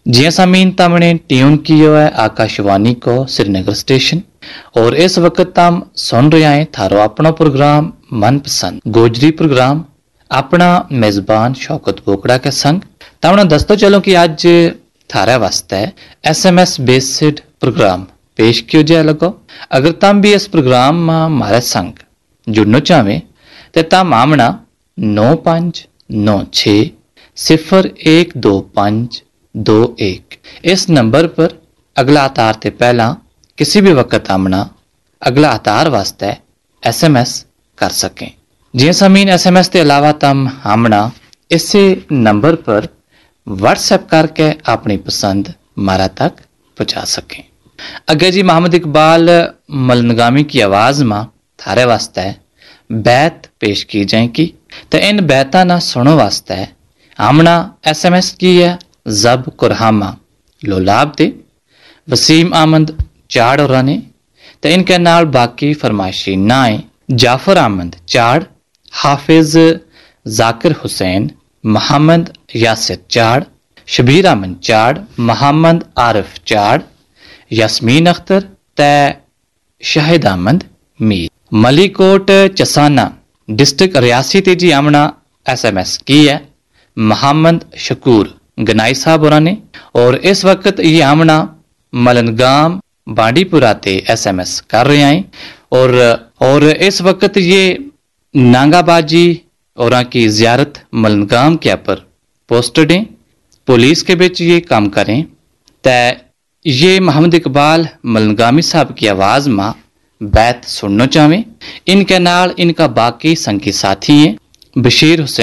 जी सामीन तमने ट्यून किया है आकाशवाणी को श्रीनगर स्टेशन और इस वक्त हम सुन रहे हैं थारो अपना प्रोग्राम मनपसंद गोजरी प्रोग्राम अपना मेजबान शौकत बोकड़ा के संग तमने दस्तो चलो कि आज थारे वास्ते SMS बेस्ड प्रोग्राम पेश किया जाए लगो। अगर तम भी इस प्रोग्राम में हमारे संग जुड़ना चाहें तो तम आमना 9596012521 इस नंबर पर अगला अतार ते पहला किसी भी वक्त आमना अगला अतार वास्ते SMS कर सकें। जी समीन SMS के अलावा तम आमना इसी नंबर पर व्हाट्सएप करके अपनी पसंद मारा तक पहुंचा सकें। अगे जी मोहम्मद इकबाल मलनगामी की आवाज़ में थारे वास्ते बैत पेश की जाएगी तो इन बैता ना सुनो वास्ते आमना SMS की है जब कुरहामा लोलाब दे वसीम अहमद चाड़ और ने तो इनके नाल बाकी फरमाइशी नाए जाफर अहमद चाड़, हाफिज जाकिर हुसैन, मोहम्मद यासिर चाड़, शबीर अहमद चाड़, मोहम्मद आरिफ चाड़, यास्मीन अख्तर तय शाहिद अहमद मीर। मलीकोट चसाना डिस्ट्रिक्ट रियासी तेजी आमना SMS की है मोहम्मद शकूर गनाई साहब और ने और इस वक्त ये आमना मलनगाम बांडीपुरा ते SMS कर रहे हैं और इस वक्त ये नांगाबाजी और की जियारत मलनगाम के पर पोस्टेड हैं, पुलिस के बिच ये काम करें तय ये मोहम्मद इकबाल मलनगामी साहब की आवाज़ में बैत सुनना चाहें। इनके नाल इनका बाकी संगी साथी हैं बशीर हुसैन